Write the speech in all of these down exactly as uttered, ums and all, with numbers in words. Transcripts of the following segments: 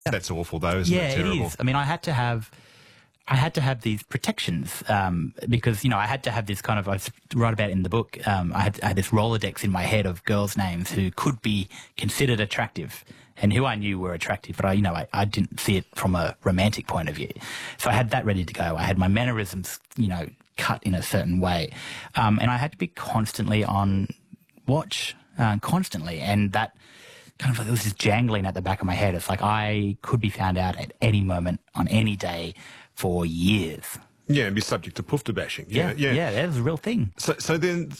That's awful, though, isn't yeah, it? Terrible. it is. I mean, I had to have, I had to have these protections um, because, you know, I had to have this kind of, I write about it in the book, um, I, had, I had this Rolodex in my head of girls' names who could be considered attractive and who I knew were attractive, but I, you know, I, I didn't see it from a romantic point of view. So I had that ready to go. I had my mannerisms, you know, cut in a certain way. Um, and I had to be constantly on watch, uh, constantly. And that kind of like, it was just jangling at the back of my head. It's like I could be found out at any moment on any day for years. Yeah, and be subject to poofter bashing. Yeah, Yeah, yeah. yeah, that was a real thing. So, so then,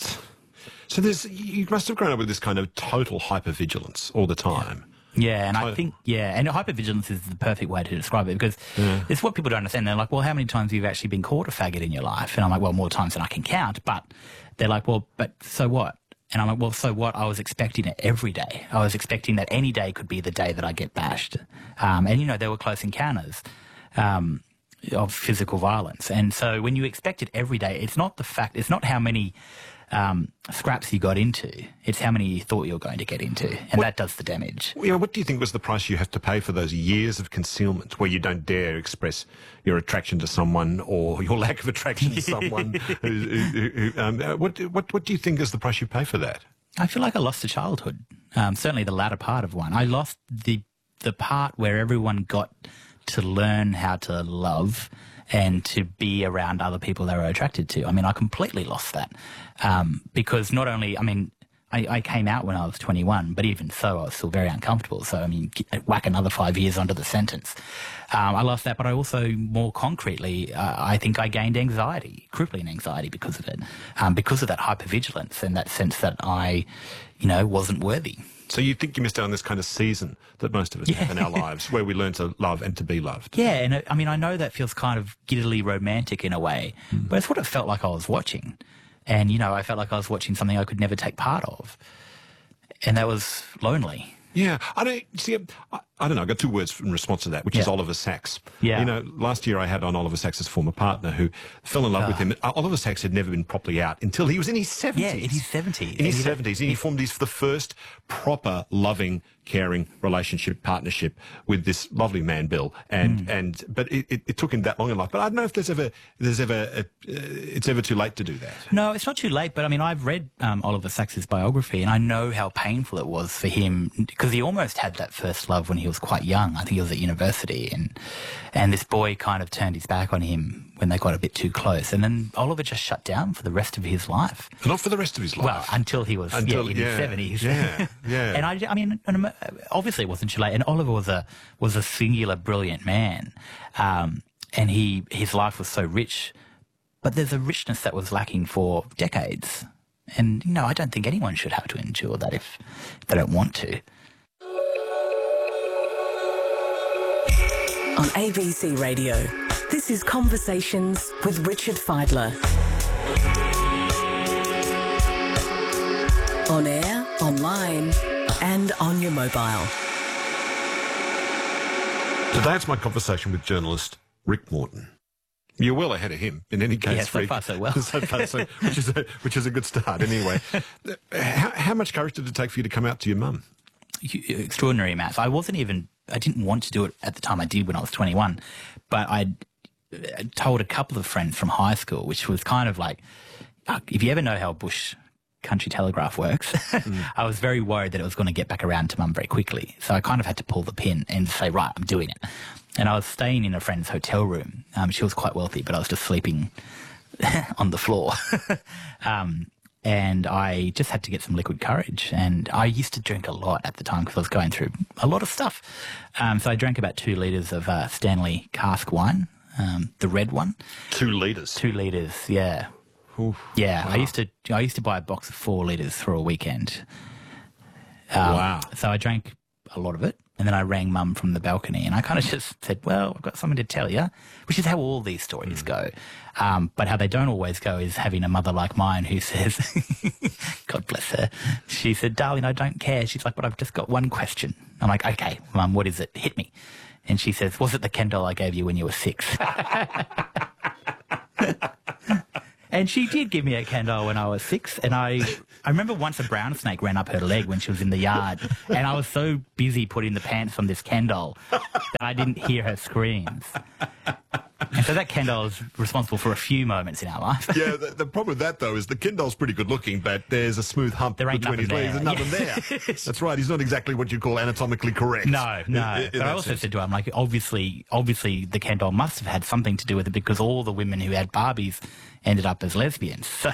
so there's, you must have grown up with this kind of total hypervigilance all the time. Yeah, and I Total. think, yeah, and hypervigilance is the perfect way to describe it because Yeah. it's what people don't understand. They're like, well, how many times have you actually been called a faggot in your life? And I'm like, well, more times than I can count. But they're like, well, but so what? And I'm like, well, so what? I was expecting it every day. I was expecting that any day could be the day that I get bashed. Um, and, you know, there were close encounters um, of physical violence. And so when you expect it every day, it's not the fact, it's not how many um, scraps you got into, it's how many you thought you were going to get into. And What- that does the damage. You know, what do you think was the price you have to pay for those years of concealment where you don't dare express your attraction to someone or your lack of attraction to someone? who, who, who, um, uh, what, what, what do you think is the price you pay for that? I feel like I lost a childhood, um, certainly the latter part of one. I lost the the part where everyone got to learn how to love and to be around other people they were attracted to. I mean, I completely lost that um, because not only, I mean, I, I came out when I was twenty-one, but even so, I was still very uncomfortable. So, I mean, whack another five years onto the sentence. Um, I lost that, but I also, more concretely, uh, I think I gained anxiety, crippling anxiety because of it, um, because of that hypervigilance and that sense that I, you know, wasn't worthy. So you think you missed out on this kind of season that most of us have in our lives where we learn to love and to be loved? Yeah, and uh, I mean, I know that feels kind of giddily romantic in a way, Mm. but it's what it felt like I was watching. And, you know, I felt like I was watching something I could never take part of. And that was lonely. Yeah, I don't see. I, I don't know. I got two words in response to that, which is Yeah. Oliver Sacks. Yeah. You know, last year I had on Oliver Sacks' former partner who fell in love with him. Uh, Oliver Sacks had never been properly out until he was in his seventies. Yeah, in his seventies. In his And he- seventies, and he formed his the first proper, loving, caring relationship partnership with this lovely man, Bill. And Hmm. and but it, it, it took him that long in life. But I don't know if there's ever there's ever a, uh, it's ever too late to do that. No, it's not too late, but I mean, I've read um, Oliver Sacks' biography and I know how painful it was for him because he almost had that first love when he was quite young. I think he was at university and and this boy kind of turned his back on him when they got a bit too close. And then Oliver just shut down for the rest of his life. Not for the rest of his life. Well, until he was Until- yeah, in yeah, his seventies. yeah, yeah. And I, I mean, and obviously it wasn't too late. And Oliver was a was a singular, brilliant man, um, and he his life was so rich. But there's a richness that was lacking for decades. And you know, I don't think anyone should have to endure that if, if they don't want to. On A B C Radio, this is Conversations with Richard Fidler. On air, online, and on your mobile. Today it's my conversation with journalist Rick Morton. You're well ahead of him in any case. Yeah, so Rick. far so well. so far, so, which is a, which is a good start anyway. How, how much courage did it take for you to come out to your mum? Extraordinary amounts. I wasn't even, I didn't want to do it at the time. I did when I was twenty-one, but I told a couple of friends from high school, which was kind of like, if you ever know how Bush Country Telegraph works, mm. I was very worried that it was going to get back around to mum very quickly. So I kind of had to pull the pin and say, right, I'm doing it. And I was staying in a friend's hotel room. Um, she was quite wealthy, but I was just sleeping on the floor. um, and I just had to get some liquid courage. And I used to drink a lot at the time because I was going through a lot of stuff. Um, so I drank about two litres of uh, Stanley cask wine, um, the red one. Two litres? Two litres, yeah. Oof, yeah, wow. I used to I used to buy a box of four litres for a weekend. Um, wow. So I drank a lot of it. And then I rang mum from the balcony and I kind of just said, well, I've got something to tell you, which is how all these stories mm. go. Um, but how they don't always go is having a mother like mine who says, God bless her, she said, darling, I don't care. She's like, but I've just got one question. I'm like, okay, mum, what is it? Hit me. And she says, was it the Ken doll I gave you when you were six? And she did give me a Ken doll when I was six. And I, I remember once a brown snake ran up her leg when she was in the yard. And I was so busy putting the pants on this Ken doll that I didn't hear her screams. And so that Ken doll is responsible for a few moments in our life. Yeah, the, the problem with that, though, is the Ken doll's pretty good looking, but there's a smooth hump There ain't between his nothing legs. there. There's nothing there. That's right. He's not exactly what you call anatomically correct. No, no. In- in but I that also sense. said to her, I'm like, obviously, obviously the Ken doll must have had something to do with it because all the women who had Barbies ended up as lesbians. So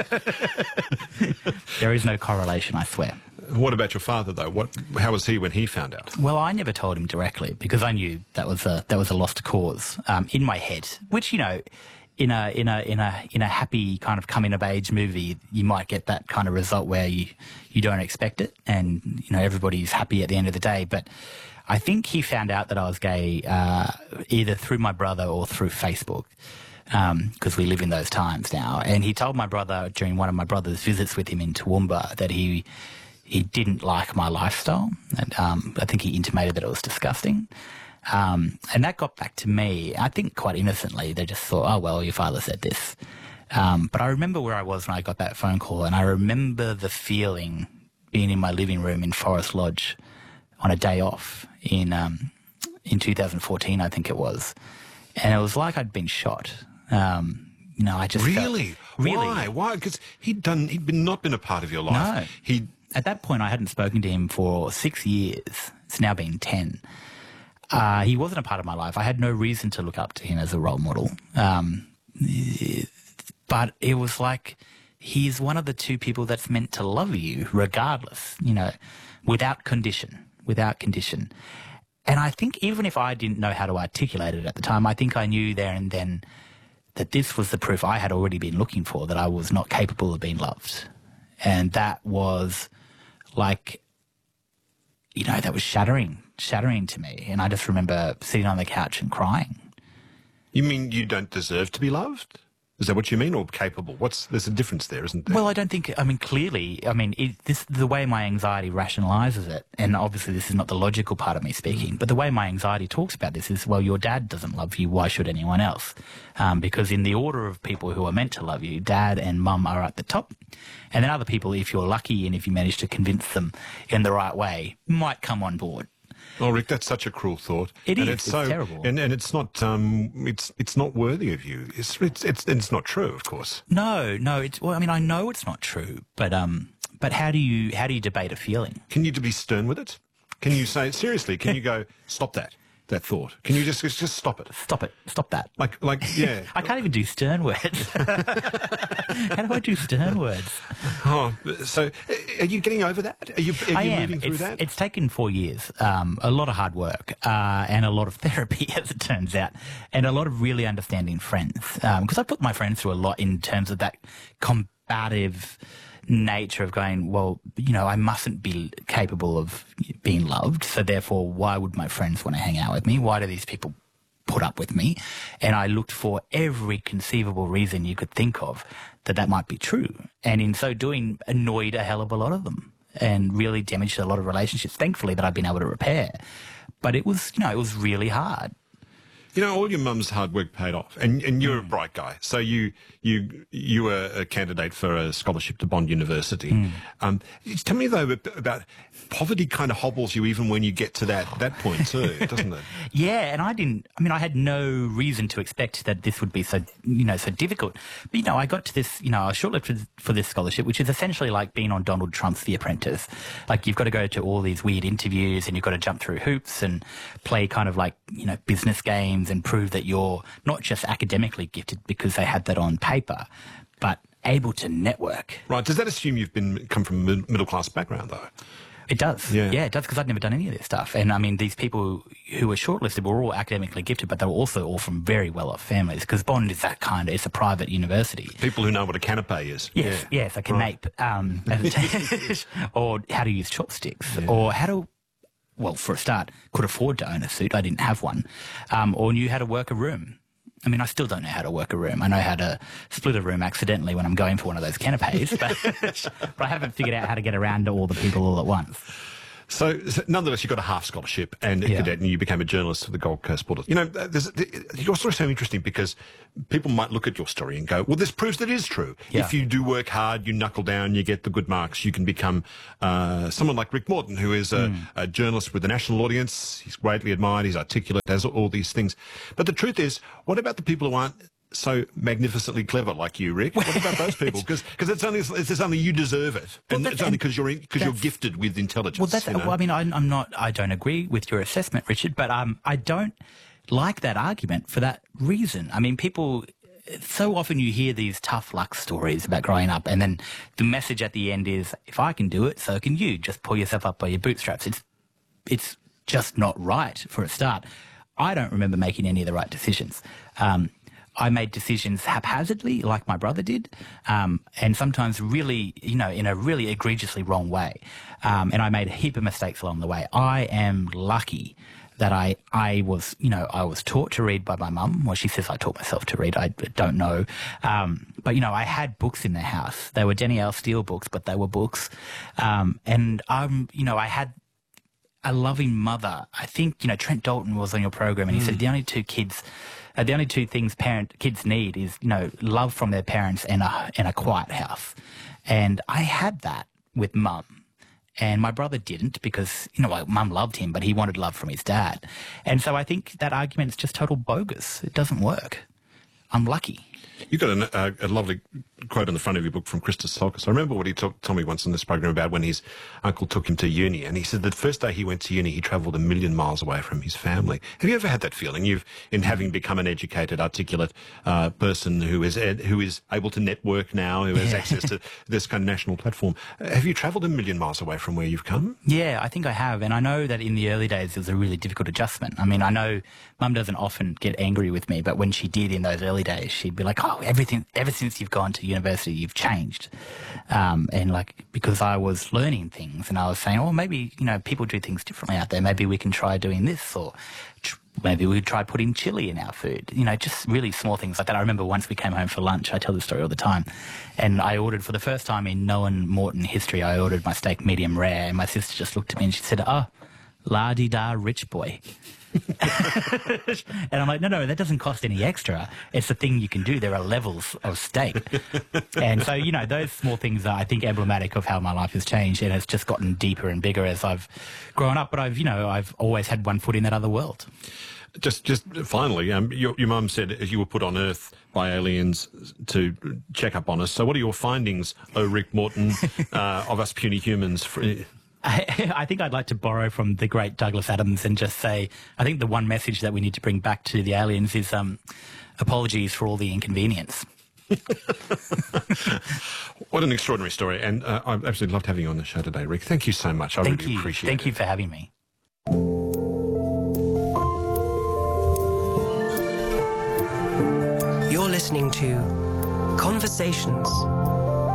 there is no correlation, I swear. What about your father, though? What? How was he when he found out? Well, I never told him directly because I knew that was a that was a lost cause um, in my head. Which, you know, in a in a in a in a happy kind of coming of age movie, you might get that kind of result where you you don't expect it, and you know everybody's happy at the end of the day. But I think he found out that I was gay uh, either through my brother or through Facebook. Because um, we live in those times now, and he told my brother during one of my brother's visits with him in Toowoomba that he he didn't like my lifestyle, and um, I think he intimated that it was disgusting. Um, and that got back to me. I think quite innocently, they just thought, "Oh well, your father said this." Um, but I remember where I was when I got that phone call, and I remember the feeling being in my living room in Forest Lodge on a day off in um, in two thousand fourteen, I think it was, and it was like I'd been shot. Um, you know, I just Really? felt, really. Why? Why? Because he'd done. He'd been not been a part of your life. No. He. At that point, I hadn't spoken to him for six years. It's now been ten. Uh, he wasn't a part of my life. I had no reason to look up to him as a role model. Um, but it was like he's one of the two people that's meant to love you regardless, you know, without condition, without condition. And I think even if I didn't know how to articulate it at the time, I think I knew there and then that this was the proof I had already been looking for, that I was not capable of being loved. And that was like, you know, that was shattering, shattering to me. And I just remember sitting on the couch and crying. You mean you don't deserve to be loved? Is that what you mean, or capable? What's there's a difference there, isn't there? Well, I don't think, I mean, clearly, I mean, it, this the way my anxiety rationalizes it, and obviously this is not the logical part of me speaking, but the way my anxiety talks about this is, well, your dad doesn't love you, why should anyone else? Um, because in the order of people who are meant to love you, dad and mum are at the top, and then other people, if you're lucky and if you manage to convince them in the right way, might come on board. Oh, Rick, that's such a cruel thought. It and is. It's, It's so, terrible. And, and it's not. Um, it's it's not worthy of you. It's it's it's and it's not true, of course. No, no, it's, well, I mean, I know it's not true, but, um, but how do you, how do you debate a feeling? Can you be stern with it? Can you say seriously? Can you go stop that that thought? Can you just just, just stop it? Stop it. Stop that. Like like yeah. I can't even do stern words. How do I do stern words? Oh, so are you getting over that? Are you are I you am. moving through It's, that? it's taken four years, um, a lot of hard work, uh, and a lot of therapy, as it turns out, and a lot of really understanding friends. Because I put my friends through a lot in terms of that combative nature of going, well, you know, I mustn't be capable of being loved, so therefore, why would my friends want to hang out with me? Why do these people put up with me? And I looked for every conceivable reason you could think of that that might be true. And in so doing, annoyed a hell of a lot of them and really damaged a lot of relationships, thankfully, that I've been able to repair. But it was, you know, it was really hard. You know, all your mum's hard work paid off, and and you're a bright guy. So you you you were a candidate for a scholarship to Bond University. Mm. Um, tell me though about poverty. Kind of hobbles you even when you get to that that point too, doesn't it? Yeah, and I didn't. I mean, I had no reason to expect that this would be so, you know, so difficult. But you know, I got to this. You know, I was shortlisted for this scholarship, which is essentially like being on Donald Trump's The Apprentice. Like you've got to go to all these weird interviews, and you've got to jump through hoops and play kind of like, you know, business games and prove that you're not just academically gifted because they had that on paper, but able to network. Right. Does that assume you've been come from a middle class background though? It does. Yeah. Yeah, it does, because I'd never done any of this stuff. And I mean, these people who were shortlisted were all academically gifted, but they were also all from very well-off families, because Bond is that kind of, it's a private university. People who know what a canapé is. Yes, Yeah. yes, like a Right. nape, um, or how to use chopsticks, Yeah. or how to, well, for a start, could afford to own a suit. I didn't have one, um, or knew how to work a room. I mean, I still don't know how to work a room. I know how to split a room accidentally when I'm going for one of those canapes, but, but I haven't figured out how to get around to all the people all at once. So, so nonetheless, you got a half scholarship and a Yeah. cadet, and you became a journalist for the Gold Coast Portals. You know, there's, your story is so interesting because people might look at your story and go, well, this proves that it is true. Yeah. If you do work hard, you knuckle down, you get the good marks, you can become uh, someone like Rick Morton, who is a, Mm. a journalist with a national audience. He's greatly admired, he's articulate, does all these things. But the truth is, what about the people who aren't so magnificently clever like you, Rick? What about those people? Because it's only it's only you deserve it, and Well, it's only because you're because you're that's- gifted with intelligence. Well, that's. you know? Well, I mean, I, I'm not. I don't agree with your assessment, Richard, but um, I don't like that argument for that reason. I mean, people. So often you hear these tough luck stories about growing up, and then the message at the end is, "If I can do it, so can you. Just pull yourself up by your bootstraps." It's, it's just not right for a start. I don't remember making any of the right decisions. Um, I made decisions haphazardly, like my brother did, um, and sometimes really, you know, in a really egregiously wrong way. Um, and I made a heap of mistakes along the way. I am lucky that I, I was, you know, I was taught to read by my mum. Well, she says I taught myself to read. I don't know. Um, but, you know, I had books in the house. They were Denny L. Steele books, but they were books. Um, and, um, you know, I had a loving mother. I think, you know, Trent Dalton was on your program and he mm. said the only two kids, uh, the only two things parent kids need is, you know, love from their parents and a, and a quiet house. And I had that with mum. And my brother didn't because, you know, like, mum loved him, but he wanted love from his dad. And so I think that argument is just total bogus. It doesn't work. I'm lucky. You got a, a, a lovely quote on the front of your book from Christos Tsiolkas. I remember what he talk, told me once on this program about when his uncle took him to uni, and he said the first day he went to uni, he travelled a million miles away from his family. Have you ever had that feeling? You've, in having become an educated, articulate uh, person who is ed, who is able to network now, who has Yeah. access to this kind of national platform. Uh, have you travelled a million miles away from where you've come? Yeah, I think I have, and I know that in the early days it was a really difficult adjustment. I mean, I know Mum doesn't often get angry with me, but when she did in those early days, she'd be like, "Oh, everything, ever since you've gone to university, you've changed," um, and like because I was learning things, and I was saying, "Oh, maybe you know people do things differently out there. Maybe we can try doing this, or tr- maybe we could try putting chili in our food." You know, just really small things like that. I remember once we came home for lunch. I tell this story all the time, and I ordered for the first time in Nolan Morton history. I ordered my steak medium rare, and my sister just looked at me and she said, "Oh, la-di-da, rich boy." And I'm like, no, no, that doesn't cost any extra. It's the thing you can do. There are levels of steak. And so, you know, those small things are, I think, emblematic of how my life has changed, and it's just gotten deeper and bigger as I've grown up. But I've, you know, I've always had one foot in that other world. Just, just finally, um, your, your mum said you were put on Earth by aliens to check up on us. So what are your findings, oh Rick Morton, uh, of us puny humans? For, I, I think I'd like to borrow from the great Douglas Adams and just say, I think the one message that we need to bring back to the aliens is um, apologies for all the inconvenience. What an extraordinary story. And uh, I've absolutely loved having you on the show today, Rick. Thank you so much. I Thank really you. appreciate Thank it. you for having me. You're listening to Conversations